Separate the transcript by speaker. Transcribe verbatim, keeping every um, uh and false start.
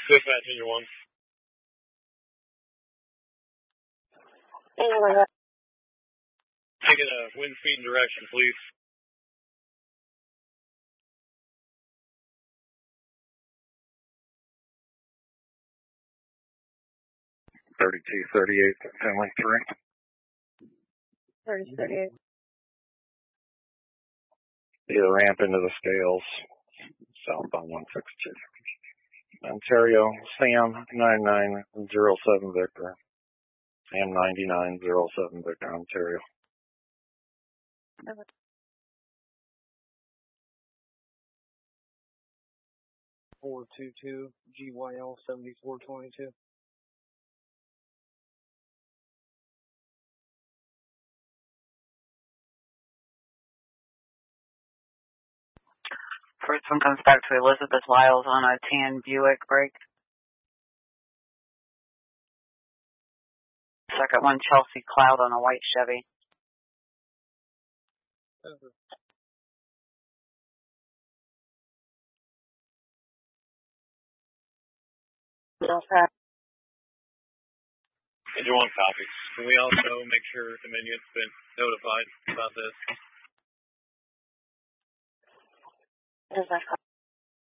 Speaker 1: Dispatch engine one. Taking a wind speed and direction, please.
Speaker 2: thirty-two thirty-eight, family three.
Speaker 3: thirty-two thirty-eight.
Speaker 2: Either ramp into the scales, southbound one six two. Ontario, Sam nine nine zero seven Victor. Sam ninety-nine zero seven Victor, Ontario.
Speaker 3: Okay.
Speaker 4: four two two G Y L seventy-four twenty-two.
Speaker 5: First one comes back to Elizabeth Lyles on a tan Buick break. Second one, Chelsea Cloud on a white Chevy.
Speaker 4: Over.
Speaker 3: Okay.
Speaker 1: Engine one copies. Can we also make sure Dominion's been notified about this?
Speaker 3: Is that